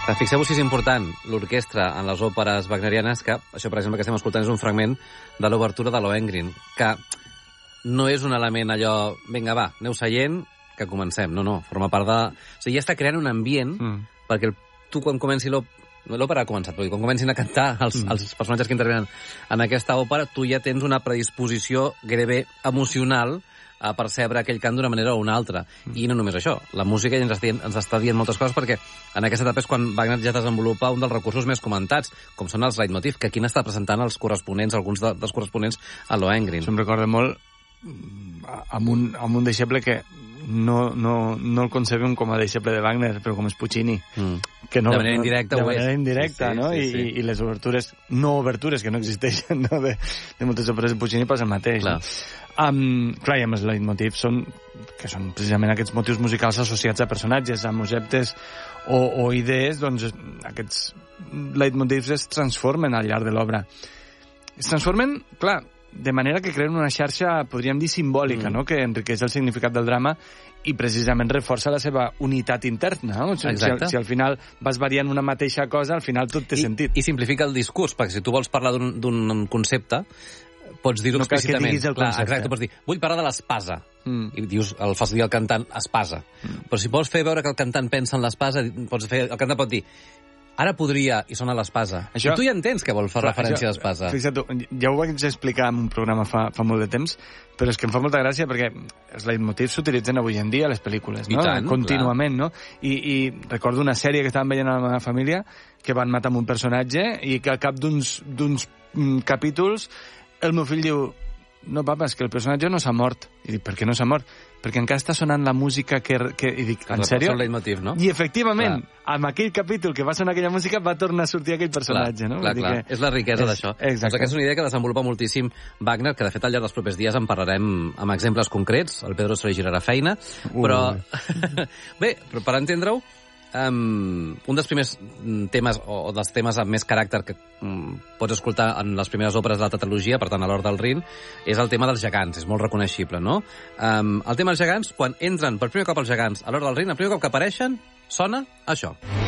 Fixeu-vos si és important l'orquestra en les òperes wagnerianes, que això, per exemple, que estem escoltant és un fragment de l'obertura de Lohengrin, que no és un element allò, vinga, va, aneu seient, que comencem. No, forma part de... O sigui, ja està creant un ambient perquè tu, quan comenci l'òpera ha començat, però quan comencin a cantar els personatges que intervenen en aquesta òpera, tu ja tens una predisposició gairebé emocional a percebre aquell cant d'una manera o una altra. I no només això, la música ja ens està dient moltes coses, perquè en aquesta etapa és quan Wagner ja desenvolupa un dels recursos més comentats, com són els leitmotiv, que aquí n'està presentant els corresponents, alguns dels corresponents a Lohengrin. Això em recorda molt amb un deixeble que no el concebem com a deixeble de Wagner, però com és Puccini. Que no, de manera indirecta ho és. De manera indirecta, no? I les obertures, no obertures, que no existeixen, no? De moltes operes de Puccini passa el mateix. Clar. Clar, i amb els leitmotivs que són precisament aquests motius musicals associats a personatges, amb objectes o idees, doncs aquests leitmotivs es transformen al llarg de l'obra. Es transformen, clar, de manera que creen una xarxa, podríem dir, simbòlica, no? Que enriqueix el significat del drama i precisament reforça la seva unitat interna. No? Si al final vas variant una mateixa cosa, al final tot té sentit. I simplifica el discurs, perquè si tu vols parlar d'un concepte, pots dir-ho explícitament. No cal que diguis el concepte. Exacte, pots dir, vull parlar de l'espasa. I dius, el fas dir al cantant, espasa. Però si vols fer veure que el cantant pensa en l'espasa, el cantant pot dir, ara podria, i sona l'espasa. I tu ja entens que vol fer referència a l'espasa. Fixa't, ja ho vaig explicar en un programa fa molt de temps, però és que em fa molta gràcia perquè els leitmotivs s'utilitzen avui en dia a les pel·lícules, no? Tant, contínuament, no? I recordo una sèrie que estaven veient a la meva família que van matar un personatge i que al cap d'uns capítols el meu fill diu, no, papa, és que el personatge no s'ha mort. I dic, per què no s'ha mort? Perquè encara està sonant la música que... I dic, en sèrio? Leitmotiv, no? I efectivament, amb aquell capítol que va sonar aquella música va tornar a sortir aquell personatge, no? Clar. És la riquesa d'això. Exacte. Aquesta és una idea que desenvolupa moltíssim Wagner, que de fet al llarg dels propers dies en parlarem amb exemples concrets. El Pedro se li girarà feina. Però, bé, per entendre-ho, un dels primers temes, o dels temes amb més caràcter que pots escoltar en les primeres òperes de l'alta trilogia, per tant, a l'Hort del Rin, és el tema dels gegants, és molt reconeixible, no? El tema dels gegants, quan entren per primer cop els gegants a l'Hort del Rin, el primer cop que apareixen, sona això.